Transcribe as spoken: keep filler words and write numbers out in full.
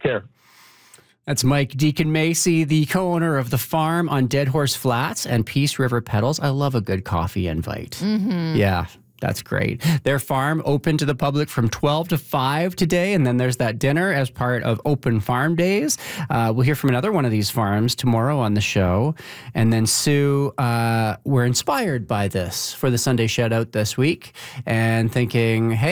care. That's Mike Deacon Macy, the co-owner of The Farm on Dead Horse Flats and Peace River Petals. I love a good coffee invite. Mm-hmm. Yeah, that's great. Their farm open to the public from twelve to five today, and then there's that dinner as part of Open Farm Days. Uh, we'll hear from another one of these farms tomorrow on the show. And then, Sue, uh, we're inspired by this for the Sunday Shout Out this week and thinking, hey,